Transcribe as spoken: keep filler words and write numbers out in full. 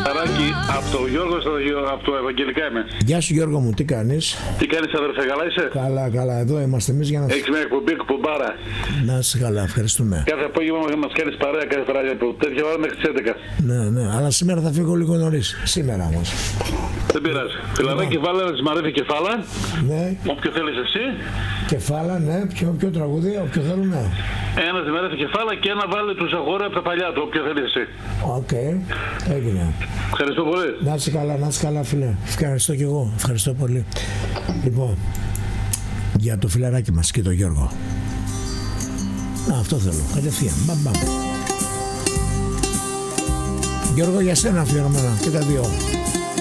Φιλαράκι, από το Γιώργο, από το Ευαγγελικά είμαι. Γεια σου Γιώργο μου, τι κάνεις? Τι κάνεις αδερφέ, καλά είσαι? Καλά, καλά, εδώ είμαστε εμείς για να... Έχεις μια εκπομπή, εκπομπάρα. Να είσαι καλά, ευχαριστούμε. Κάθε απόγευμα μας κάνεις παρέα, κάθε βράδυ από τέτοια ώρα μέχρι τις έντεκα. Ναι, ναι, αλλά σήμερα θα φύγω λίγο νωρίς. Σήμερα όμως. Δεν πειράζει. Φιλαράκι, βάλε ένα Μαρέφη Κεφάλα. Ναι. Όποιο θέλεις εσύ. Κεφάλα, ναι, ποιο, ποιο τραγούδι, όποιο θέλουμε. Ένα Μαρέφη Κεφάλα και ένα βάλε του Ζαγόρα από τα παλιά του, όποιο θέλεις εσύ. Οκ, okay. Έγινε. Ευχαριστώ πολύ. Να είσαι καλά, να είσαι καλά φίλε. Ευχαριστώ και εγώ, ευχαριστώ πολύ. Λοιπόν, για το φιλαράκι μας και τον Γιώργο. Να, αυτό θέλω, κατευθείαν, μπαμ μπαμ. Γιώργο, για σένα αφιερωμένα και τα δύο.